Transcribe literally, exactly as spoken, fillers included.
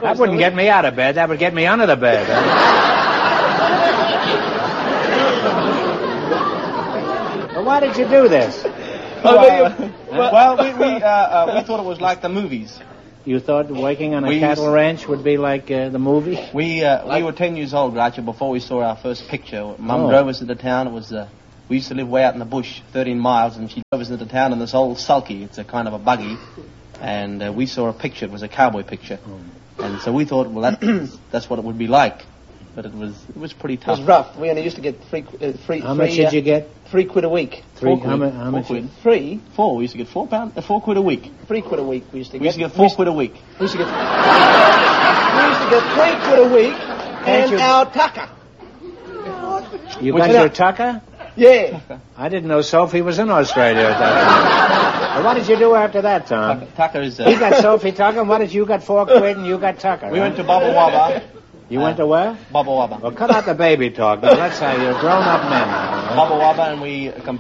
That wouldn't get me out of bed. That would get me under the bed. Well, why did you do this? Oh, well, well, we we, uh, uh, we thought it was like the movies. You thought working on a We cattle used- ranch would be like uh, the movie? We uh, we were ten years old, Groucho, before we saw our first picture. Mum Oh. drove us into town. It was uh, we used to live way out in the bush, thirteen miles, and she drove us into town in this old sulky. It's a kind of a buggy, and uh, we saw a picture. It was a cowboy picture, and so we thought, well, that, that's what it would be like. But it was it was pretty It tough. was rough. We only used to get three, uh, three, How three, much did uh, you get? Three quid a week. Three. Four How, quid. mu- how Four much? quid. Three? Four. We used to get four pound, uh, four quid a week. Three quid a week we used to We get. used to get four quid a week. We used to get, we used to get three quid a week and you- our tucker. You Which got is- your tucker? Yeah. I didn't know Sophie was in Australia at that time. Well, what did you do after that, Tom? Tucker, Tucker is. Uh, He got Sophie Tucker, and what did you got four quid and you got Tucker? we huh? went to Bubba Wubba. You went to where? Bubba Wubba. Well, cut out the baby talk. Now, let's say you're grown-up men now. huh? Bubba Wubba, and we.